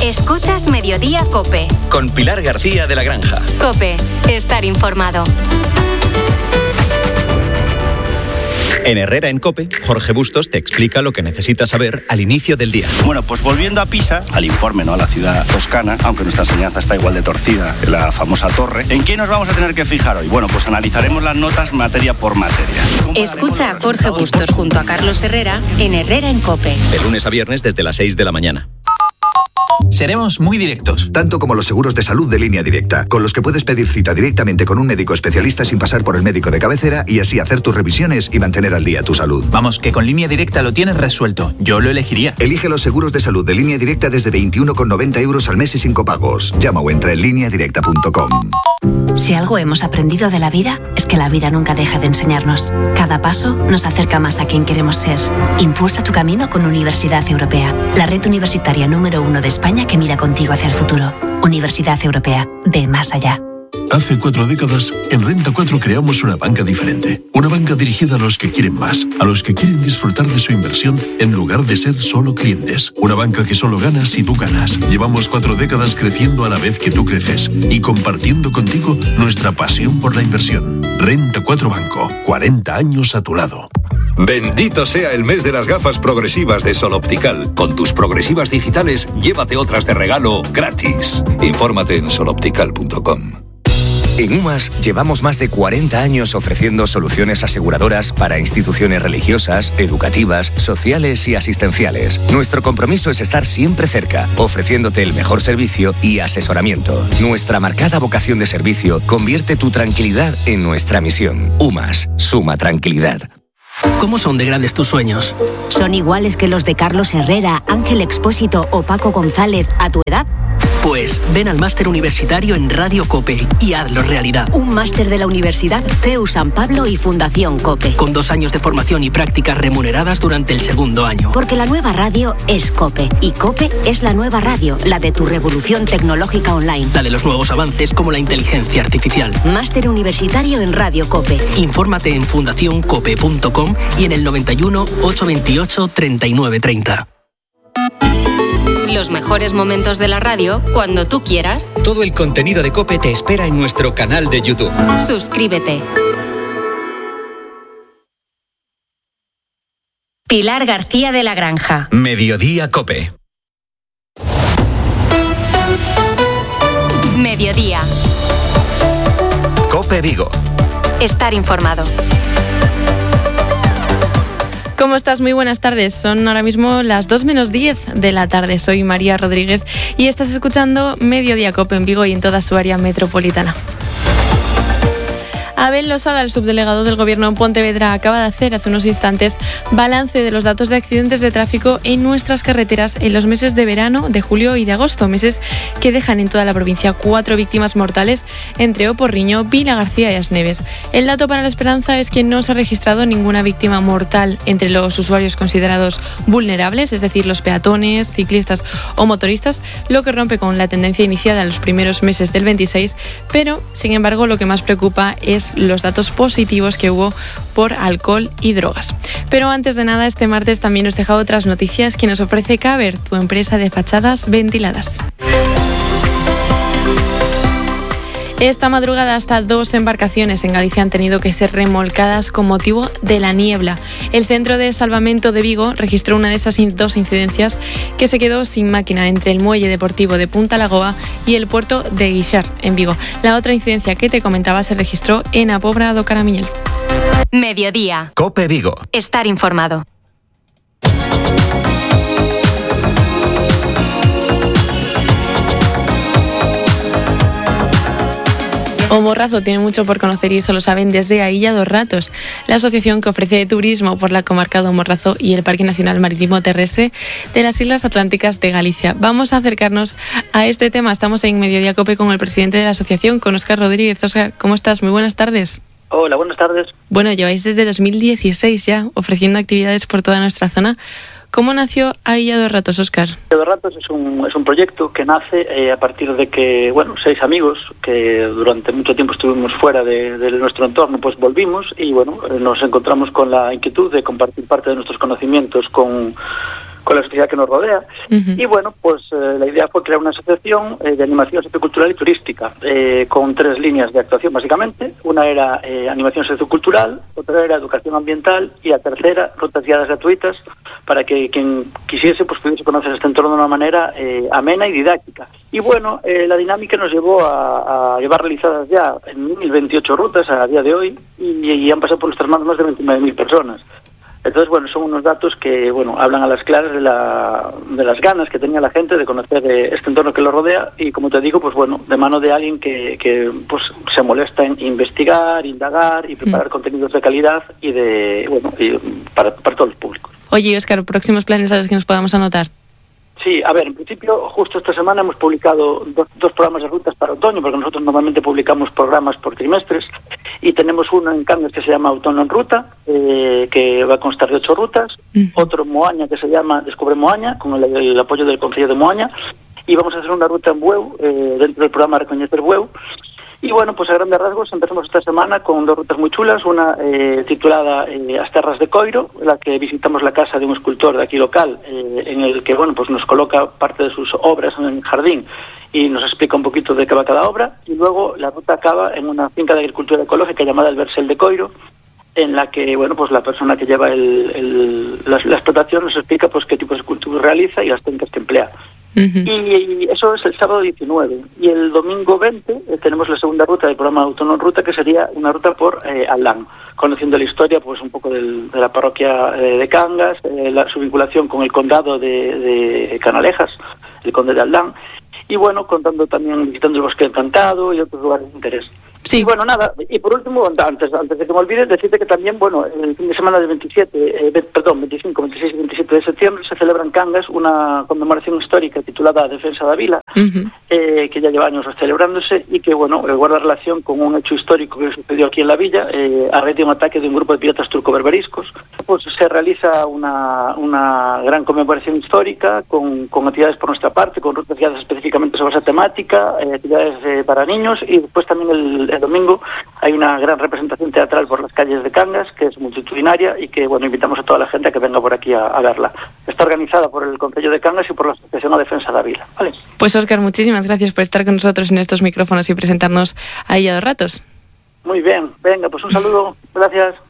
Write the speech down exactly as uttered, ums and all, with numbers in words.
Escuchas Mediodía COPE. Con Pilar García de la Granja. COPE. Estar informado. En Herrera en COPE, Jorge Bustos te explica lo que necesitas saber al inicio del día. Bueno, pues volviendo a Pisa, al informe, ¿no? A la ciudad toscana, aunque nuestra enseñanza está igual de torcida que la famosa torre. ¿En qué nos vamos a tener que fijar hoy? Bueno, pues analizaremos las notas materia por materia. Escucha a Jorge Bustos junto a Carlos Herrera en Herrera en COPE. De lunes a viernes desde las seis de la mañana. Seremos muy directos. Tanto como los seguros de salud de Línea Directa, con los que puedes pedir cita directamente con un médico especialista sin pasar por el médico de cabecera y así hacer tus revisiones y mantener al día tu salud. Vamos, que con Línea Directa lo tienes resuelto. Yo lo elegiría. Elige los seguros de salud de Línea Directa desde veintiuno con noventa euros al mes y sin copagos. Llama o entra en línea directa punto com. Si algo hemos aprendido de la vida, es que la vida nunca deja de enseñarnos. Cada paso nos acerca más a quien queremos ser. Impulsa tu camino con Universidad Europea, la red universitaria número uno de España que mira contigo hacia el futuro. Universidad Europea, ve más allá. Hace cuatro décadas, en Renta cuatro creamos una banca diferente. Una banca dirigida a los que quieren más, a los que quieren disfrutar de su inversión en lugar de ser solo clientes. Una banca que solo gana si tú ganas. Llevamos cuatro décadas creciendo a la vez que tú creces y compartiendo contigo nuestra pasión por la inversión. Renta cuatro Banco, cuarenta años a tu lado. Bendito sea el mes de las gafas progresivas de Sol Optical. Con tus progresivas digitales, llévate otras de regalo gratis. Infórmate en sol optical punto com. En UMAS llevamos más de cuarenta años ofreciendo soluciones aseguradoras para instituciones religiosas, educativas, sociales y asistenciales. Nuestro compromiso es estar siempre cerca, ofreciéndote el mejor servicio y asesoramiento. Nuestra marcada vocación de servicio convierte tu tranquilidad en nuestra misión. UMAS, suma tranquilidad. ¿Cómo son de grandes tus sueños? ¿Son iguales que los de Carlos Herrera, Ángel Expósito o Paco González a tu edad? Pues ven al máster universitario en Radio COPE y hazlo realidad. Un máster de la Universidad C E U San Pablo y Fundación COPE. Con dos años de formación y prácticas remuneradas durante el segundo año. Porque la nueva radio es COPE. Y COPE es la nueva radio, la de tu revolución tecnológica online. La de los nuevos avances como la inteligencia artificial. Máster universitario en Radio COPE. Infórmate en fundación cope punto com y en el noventa y uno, ochocientos veintiocho, treinta y nueve treinta. Los mejores momentos de la radio cuando tú quieras. Todo el contenido de COPE te espera en nuestro canal de YouTube. Suscríbete. Pilar García de la Granja. Mediodía COPE. Mediodía. COPE Vigo. Estar informado. ¿Cómo estás? Muy buenas tardes. Son ahora mismo las dos menos diez de la tarde. Soy María Rodríguez y estás escuchando Mediodía COPE en Vigo y en toda su área metropolitana. Abel Losada, el subdelegado del Gobierno en Pontevedra, acaba de hacer hace unos instantes balance de los datos de accidentes de tráfico en nuestras carreteras en los meses de verano, de julio y de agosto, meses que dejan en toda la provincia cuatro víctimas mortales entre Oporriño, Vila García y Asneves. El dato para la esperanza es que no se ha registrado ninguna víctima mortal entre los usuarios considerados vulnerables, es decir, los peatones, ciclistas o motoristas, lo que rompe con la tendencia iniciada en los primeros meses del veintiséis, pero, sin embargo, lo que más preocupa es los datos positivos que hubo por alcohol y drogas. Pero antes de nada, este martes también os dejo otras noticias que nos ofrece Caber, tu empresa de fachadas ventiladas. Esta madrugada hasta dos embarcaciones en Galicia han tenido que ser remolcadas con motivo de la niebla. El Centro de Salvamento de Vigo registró una de esas dos incidencias que se quedó sin máquina entre el muelle deportivo de Punta Lagoa y el puerto de Guixar, en Vigo. La otra incidencia que te comentaba se registró en A Pobra do Caramiñel. Mediodía. COPE Vigo. Estar informado. O Morrazo tiene mucho por conocer y eso lo saben desde a Illa dos Ratos, la asociación que ofrece turismo por la comarca do Morrazo y el Parque Nacional Marítimo Terrestre de las Islas Atlánticas de Galicia. Vamos a acercarnos a este tema. Estamos en Mediodía COPE con el presidente de la asociación, con Óscar Rodríguez. Óscar, ¿cómo estás? Muy buenas tardes. Hola, buenas tardes. Bueno, lleváis desde dos mil dieciséis ya ofreciendo actividades por toda nuestra zona. ¿Cómo nació A Illa dos Ratos, Óscar? A dos Ratos es un, es un proyecto que nace eh, a partir de que, bueno, seis amigos que durante mucho tiempo estuvimos fuera de, de nuestro entorno, pues volvimos y, bueno, nos encontramos con la inquietud de compartir parte de nuestros conocimientos con, con la sociedad que nos rodea. Uh-huh. Y bueno, pues eh, la idea fue crear una asociación eh, de animación sociocultural y turística, eh, con tres líneas de actuación básicamente. Una era eh, animación sociocultural, otra era educación ambiental y la tercera, rutas guiadas gratuitas, para que quien quisiese pues pudiese conocer este entorno de una manera eh, amena y didáctica. Y bueno, eh, la dinámica nos llevó a, a llevar realizadas ya en mil veintiocho rutas a día de hoy y, y han pasado por nuestras manos más de veintinueve mil personas. Entonces, bueno, son unos datos que, bueno, hablan a las claras de, la, de las ganas que tenía la gente de conocer eh, este entorno que lo rodea y, como te digo, pues bueno, de mano de alguien que, que pues se molesta en investigar, indagar y preparar mm. contenidos de calidad y de, bueno, y para, para todos los públicos. Oye, Óscar, próximos planes a los que nos podamos anotar. Sí, a ver, en principio, justo esta semana hemos publicado dos, dos programas de rutas para otoño, porque nosotros normalmente publicamos programas por trimestres, y tenemos uno en Cangas que se llama Otoño en Ruta, eh, que va a constar de ocho rutas, uh-huh. otro en Moaña que se llama Descubre Moaña, con el, el apoyo del Concello de Moaña, y vamos a hacer una ruta en Bueu, eh, dentro del programa Recoñecer Bueu. Y bueno, pues a grandes rasgos empezamos esta semana con dos rutas muy chulas, una eh, titulada eh, As Terras de Coiro, en la que visitamos la casa de un escultor de aquí local, eh, en el que bueno pues nos coloca parte de sus obras en el jardín y nos explica un poquito de qué va cada obra. Y luego la ruta acaba en una finca de agricultura ecológica llamada El Versel de Coiro, en la que bueno pues la persona que lleva el, el, la, la explotación nos explica pues qué tipo de escultura realiza y las técnicas que emplea. Uh-huh. Y, y eso es el sábado diecinueve. Y el domingo veinte eh, tenemos la segunda ruta del programa Autónomo en Ruta, que sería una ruta por eh, Aldán, conociendo la historia pues un poco del, de la parroquia eh, de Cangas, eh, la, su vinculación con el condado de, de Canalejas, el conde de Aldán, y bueno, contando también, visitando el Bosque Encantado y otros lugares de interés. Sí. Y bueno, nada, y por último, antes antes de que me olvides, decirte que también, bueno, el fin de semana del veintisiete, eh, perdón, veinticinco, veintiséis y veintisiete de septiembre se celebra en Cangas una conmemoración histórica titulada Defensa da Vila, uh-huh. eh, que ya lleva años celebrándose y que, bueno, eh, guarda relación con un hecho histórico que sucedió aquí en la villa, eh, a raíz de un ataque de un grupo de piratas turco-berberiscos. Pues se realiza una, una gran conmemoración histórica con, con actividades por nuestra parte, con rutas guiadas específicamente sobre esa temática, eh, actividades eh, para niños, y después también el el domingo hay una gran representación teatral por las calles de Cangas, que es multitudinaria y que, bueno, invitamos a toda la gente a que venga por aquí a, a verla. Está organizada por el Concello de Cangas y por la Asociación a Defensa da Vila. ¿Vale? Pues, Óscar, muchísimas gracias por estar con nosotros en estos micrófonos y presentarnos ahí a dos ratos. Muy bien, venga, pues un saludo, gracias.